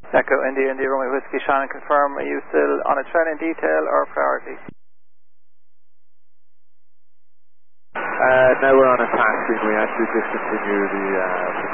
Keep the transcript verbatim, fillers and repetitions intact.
Echo India, India, Romeo Whiskey, Shannon, confirm, are you still on a training detail or priority? Uh, no, we're on a taxi. We actually discontinued the uh,